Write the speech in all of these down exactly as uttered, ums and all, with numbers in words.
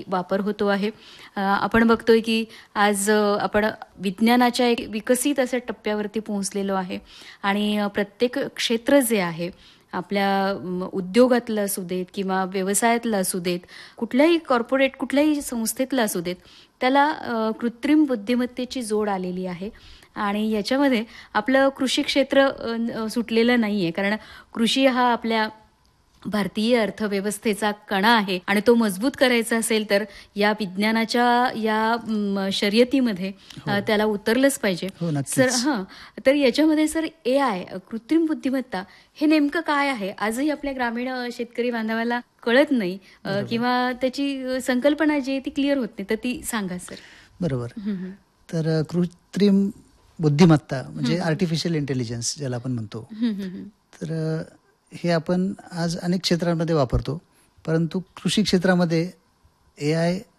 वापर होतो आहे. अ, आपण बघतोय की आज अ, आपण विज्ञानाच्या एक विकसित अशा टप्प्यावरती पोहोचलेलो आहे आणि अ, प्रत्येक क्षेत्र जे आहे आपल्या अम, उद्योगातलं असू देत किंवा व्यवसायातलं असू देत, कुठल्याही कॉर्पोरेट कुठल्याही संस्थेतलं असू देत, त्याला अ, कृत्रिम बुद्धिमत्तेची जोड आलेली आहे. आणि याच्यामध्ये आपलं कृषी क्षेत्र अ, न- सुटलेलं नाहीये, कारण कृषी हा आपल्या भारतीय अर्थव्यवस्थेचा कणा आहे आणि तो मजबूत करायचा असेल तर या विज्ञानाच्या या म, शर्यतीमध्ये अ, हो त्याला उतरलंच पाहिजे. हो सर नक्कीच. हां, तर याच्यामध्ये सर ए आय कृत्रिम बुद्धिमत्ता हे नेमकं काय आहे? आजही आपल्या ग्रामीण अ, शेतकरी बांधवाला कळत नाही अ, बरोबर किंवा त्याची अ, संकल्पना जी आहे ती क्लिअर होत नाही. तर ती सांगा सर. बरोबर. हं, हं. तर अ, कृत्रिम बुद्धिमत्ता हं, म्हणजे हं. आर्टिफिशियल इंटेलिजन्स ज्याला आपण म्हणतो. हं, हं, हं. तर अ, हे आपण आज अनेक क्षेत्रांमध्ये वापरतो, परंतु कृषी क्षेत्रामध्ये ए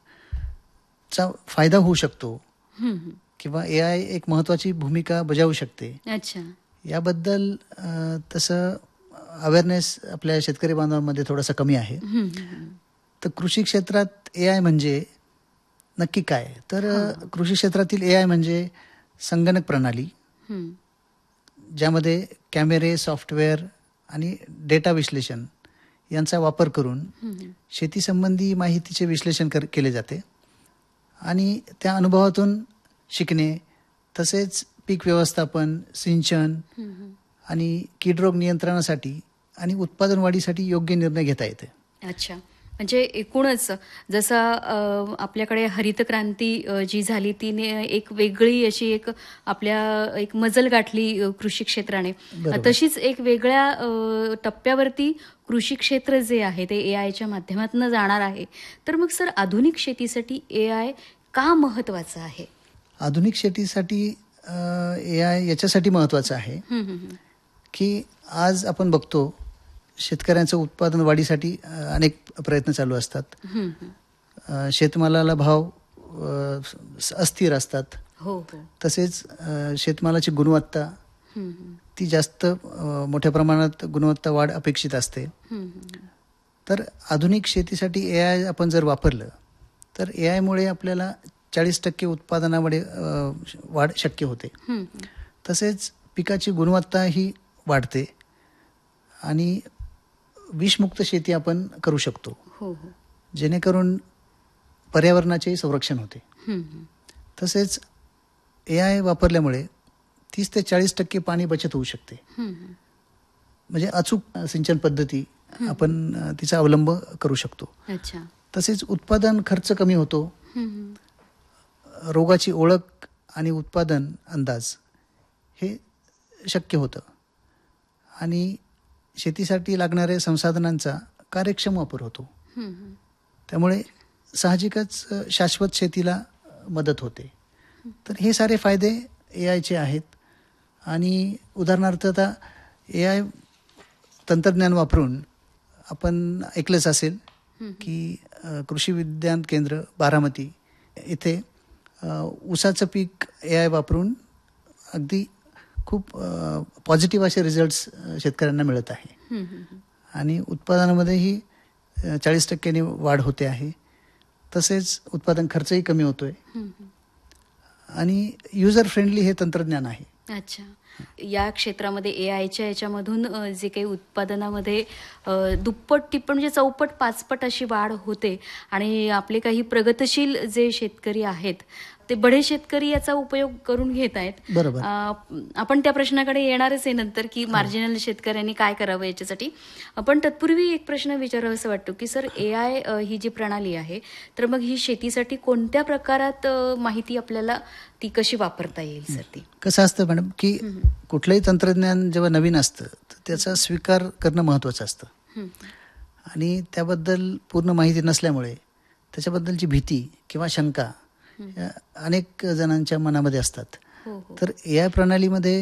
आयचा फायदा होऊ शकतो हं, हं. किंवा ए आय एक महत्त्वाची भूमिका बजावू शकते. अच्छा. याबद्दल अ, तसं अवेअरनेस आपल्या शेतकरी बांधवांमध्ये थोडासा कमी आहे. हं, हं, हं. तर कृषी क्षेत्रात ए आय म्हणजे नक्की काय? तर अ, हां. कृषी क्षेत्रातील ए आय म्हणजे संगणक प्रणाली, हं. ज्यामध्ये कॅमेरे, सॉफ्टवेअर आणि डेटा विश्लेषण यांचा वापर करून हं, हं. शेतीसंबंधी माहितीचे विश्लेषण कर केले जाते आणि त्या अनुभवातून शिकणे, तसेच पीक व्यवस्थापन, सिंचन हं, हं. आणि कीडरोग नियंत्रणासाठी आणि उत्पादन वाढीसाठी योग्य निर्णय घेता येते. अच्छा. म्हणजे एकूणच जसं अ, आपल्याकडे हरित क्रांती अ, जी झाली तिने एक वेगळी अशी एक आपल्या एक मजल गाठली अ, कृषी क्षेत्राने. अ, बरोबर. तशीच एक वेगळ्या अ, टप्प्यावरती कृषी क्षेत्र जे आहे ते एआयच्या माध्यमातून जाणार आहे. तर मग सर आधुनिक शेतीसाठी एआय का महत्वाचं आहे? आधुनिक शेतीसाठी ए आय याच्यासाठी महत्त्वाचं आहे, हं, हं, हं. की आज आपण बघतो शेतकऱ्यांचं उत्पादन वाढीसाठी अ, अनेक प्रयत्न चालू असतात. हं, हं. अ, शेतमालाला भाव अ, स- अस्थिर असतात. हो, हो. तसेच अ, शेतमालाची गुणवत्ता हं, हं. ती जास्त अ, मोठ्या प्रमाणात गुणवत्ता वाढ अपेक्षित असते. हं, हं. तर आधुनिक शेतीसाठी ए आय आपण जर वापरलं तर ए आयमुळे आपल्याला चाळीस टक्के उत्पादनामध्ये अ, वाढ शक्य होते. हं, हं. तसेच पिकाची गुणवत्ता ही वाढते आणि विषमुक्त शेती आपण करू शकतो, हो, हो. जेणेकरून पर्यावरणाचेही संरक्षण होते. हं, हं. तसेच ए आय वापरल्यामुळे तीस ते चाळीस टक्के पाणी बचत होऊ शकते. हं, हं. म्हणजे अचूक अ, सिंचन पद्धती हं, आपण अ, तिचा अवलंब करू शकतो. अच्छा. तसेच उत्पादन खर्च कमी होतो. हं, हं. रोगाची ओळख आणि उत्पादन अंदाज हे शक्य होतं आणि शेतीसाठी लागणाऱ्या संसाधनांचा कार्यक्षम वापर होतो. हं, हं. त्यामुळे साहजिकच अ, शाश्वत शेतीला मदत होते. तर हे सारे फायदे ए आयचे आहेत आणि उदाहरणार्थ आता ए आय तंत्रज्ञान वापरून आपण ऐकलंच असेल हं, की अ, कृषी विज्ञान केंद्र बारामती इथे अ, ऊसाचं पीक ए आय वापरून अगदी खूप पॉझिटिव्ह असे रिझल्ट्स शेतकऱ्यांना मिळत आहे हं, हं, हं. आणि उत्पादनामध्येही चाळीस टक्क्यांनी वाढ होते आहे. तसेच उत्पादन खर्चही कमी होतोय हं, हं. आणि युजर फ्रेंडली हे तंत्रज्ञान आहे. अच्छा. या क्षेत्रामध्ये एआयच्या याच्यामधून अ, जे काही उत्पादनामध्ये अ, दुप्पट, तिप्पट म्हणजे चौपट, पाचपट अशी वाढ होते आणि आपले काही प्रगतशील जे शेतकरी आहेत, ते बडे शेतकरी याचा उपयोग करून घेत आहेत. बरोबर. अ, आपण त्या प्रश्नाकडे येणारच आहे नंतर, की हो. मार्जिनल शेतकऱ्यांनी काय करावं याच्यासाठी. पण तत्पूर्वी एक प्रश्न विचारावासा वाटतो, की सर एआय ही जी प्रणाली आहे, तर मग ही शेतीसाठी कोणत्या प्रकारात अ, माहिती आपल्याला ती कशी वापरता येईल सर ती? कसं असतं मॅडम की हं, हं. कुठलंही तंत्रज्ञान जेव्हा नवीन असतं तर त्याचा स्वीकार करणं महत्त्वाचं असतं हं, आणि त्याबद्दल पूर्ण माहिती नसल्यामुळे त्याच्याबद्दलची भीती किंवा शंका हं. या अनेक जणांच्या मनामध्ये असतात. हो, हो. तर ए आय प्रणालीमध्ये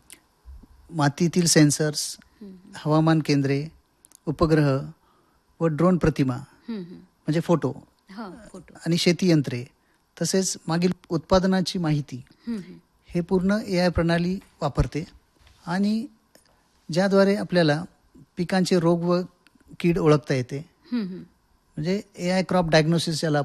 मातीतील सेन्सर्स, हं, हवामान केंद्रे, उपग्रह व ड्रोन प्रतिमा हं, हं. म्हणजे फोटो हां, फोटो. आणि शेती यंत्रे तसेच मागील उत्पादनाची माहिती हं, हं. हे पूर्ण ए आय प्रणाली वापरते आणि ज्याद्वारे आपल्याला पिकांचे रोग व कीड ओळखता येते. हं, हं. म्हणजे ए आय क्रॉप डायग्नोसिस ज्याला